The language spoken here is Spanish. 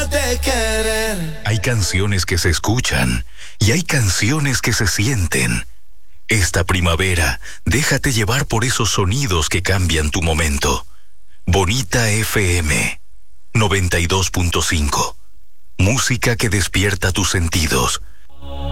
de querer. Hay canciones que se escuchan y hay canciones que se sienten. Esta primavera, déjate llevar por esos sonidos que cambian tu momento. Bonita FM 92.5. Música que despierta tus sentidos.